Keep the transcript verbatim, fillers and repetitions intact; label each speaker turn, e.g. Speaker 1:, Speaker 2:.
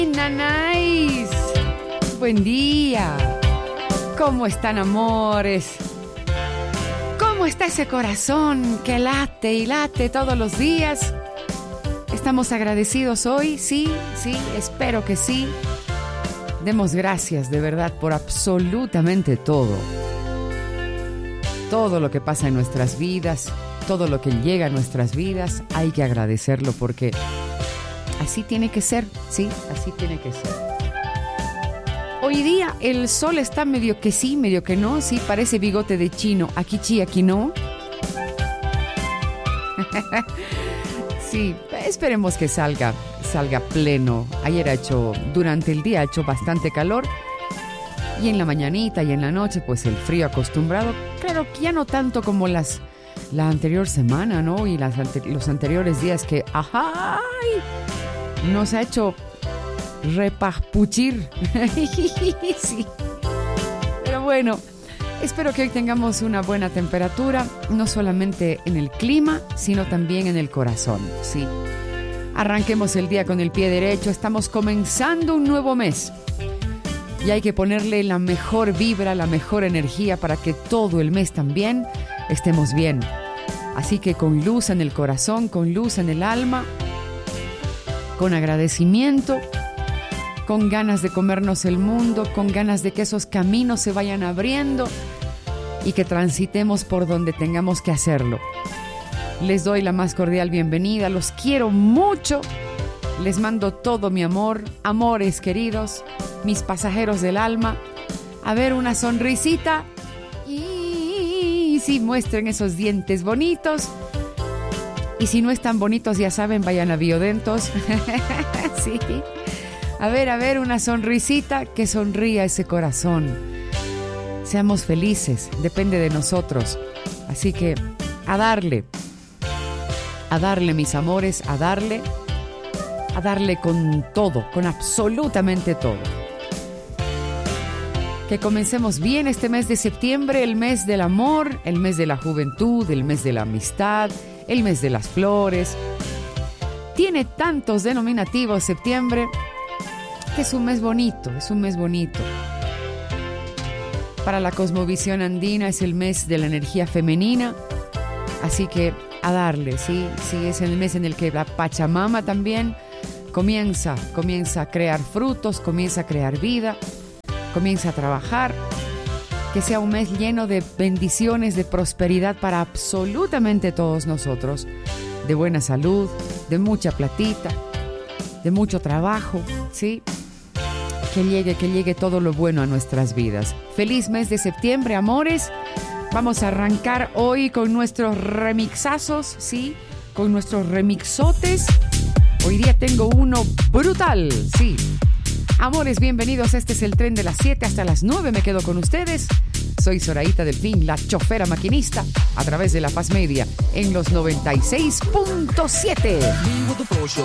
Speaker 1: Nanáis, buen día. ¿Cómo están, amores? ¿Cómo está ese corazón que late y late todos los días? ¿Estamos agradecidos hoy? Sí, sí, espero que sí. Demos gracias de verdad por absolutamente todo. Todo lo que pasa en nuestras vidas, todo lo que llega a nuestras vidas, hay que agradecerlo porque así tiene que ser, sí, así tiene que ser. Hoy día el sol está medio que sí, medio que no, sí, parece bigote de chino, aquí sí, aquí no. Sí, esperemos que salga, salga pleno. Ayer ha hecho, durante el día ha hecho bastante calor y en la mañanita y en la noche pues el frío acostumbrado, claro que ya no tanto como las, la anterior semana, ¿no? Y las, los anteriores días que, ¡ajá! Nos ha hecho repapuchir. Sí. Pero bueno, espero que hoy tengamos una buena temperatura, no solamente en el clima, sino también en el corazón, sí. Arranquemos el día con el pie derecho, estamos comenzando un nuevo mes. Y hay que ponerle la mejor vibra, la mejor energía para que todo el mes también estemos bien. Así que con luz en el corazón, con luz en el alma, con agradecimiento, con ganas de comernos el mundo, con ganas de que esos caminos se vayan abriendo y que transitemos por donde tengamos que hacerlo. Les doy la más cordial bienvenida, los quiero mucho, les mando todo mi amor, amores queridos, mis pasajeros del alma. A ver, una sonrisita y sí, muestren esos dientes bonitos. Y si no están bonitos, ya saben, vayan a Biodentos. Sí. A ver, a ver, una sonrisita, que sonría ese corazón. Seamos felices, depende de nosotros. Así que, a darle. A darle, mis amores, a darle. A darle con todo, con absolutamente todo. Que comencemos bien este mes de septiembre, el mes del amor, el mes de la juventud, el mes de la amistad, el mes de las flores. Tiene tantos denominativos septiembre que es un mes bonito, es un mes bonito. Para la cosmovisión andina es el mes de la energía femenina, así que a darle, sí, sí, es el mes en el que la Pachamama también comienza, comienza a crear frutos, comienza a crear vida, comienza a trabajar. Que sea un mes lleno de bendiciones, de prosperidad para absolutamente todos nosotros, de buena salud, de mucha platita, de mucho trabajo, ¿sí? Que llegue, que llegue todo lo bueno a nuestras vidas. Feliz mes de septiembre, amores. Vamos a arrancar hoy con nuestros remixazos, ¿sí? Con nuestros remixotes. Hoy día tengo uno brutal, sí. Amores, bienvenidos. Este es el tren de las siete hasta las nueve. Me quedo con ustedes. Soy Zoraíta Delfín, la chofera maquinista, a través de La Paz Media en los noventa y seis punto siete.